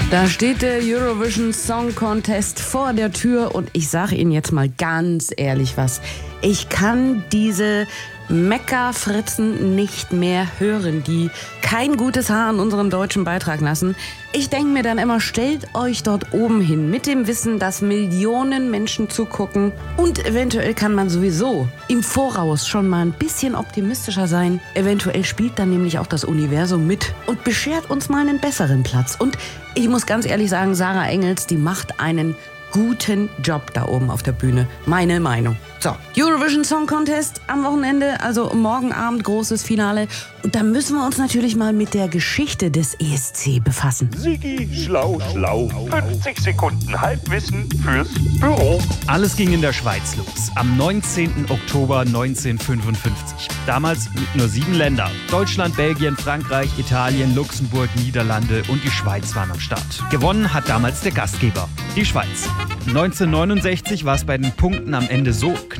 Da steht der Eurovision Song Contest vor der Tür und ich sage Ihnen jetzt mal ganz ehrlich was. Ich kann diese Meckerfritzen nicht mehr hören, die kein gutes Haar an unserem deutschen Beitrag lassen. Ich denke mir dann immer, stellt euch dort oben hin mit dem Wissen, dass Millionen Menschen zugucken und eventuell kann man sowieso im Voraus schon mal ein bisschen optimistischer sein. Eventuell spielt dann nämlich auch das Universum mit und beschert uns mal einen besseren Platz. Und ich muss ganz ehrlich sagen, Sarah Engels, die macht einen guten Job da oben auf der Bühne. Meine Meinung. So, Eurovision Song Contest am Wochenende, also morgen Abend großes Finale. Und da müssen wir uns natürlich mal mit der Geschichte des ESC befassen. Sigi, schlau, schlau. 50 Sekunden Halbwissen fürs Büro. Alles ging in der Schweiz los, am 19. Oktober 1955. Damals mit nur 7 Ländern. Deutschland, Belgien, Frankreich, Italien, Luxemburg, Niederlande und die Schweiz waren am Start. Gewonnen hat damals der Gastgeber, die Schweiz. 1969 war es bei den Punkten am Ende so